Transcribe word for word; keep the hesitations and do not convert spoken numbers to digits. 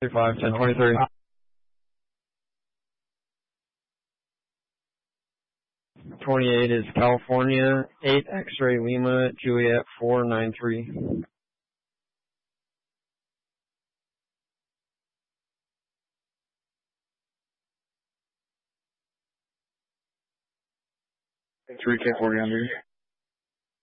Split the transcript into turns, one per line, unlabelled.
five, ten, twenty-three. twenty-eight is California, eight X-ray Lima, Juliet four nine three.
three K forty under.